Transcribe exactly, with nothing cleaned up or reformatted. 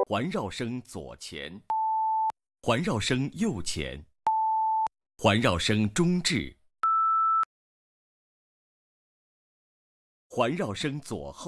环绕声左前，环绕声右前，环绕声中置，环绕声左后。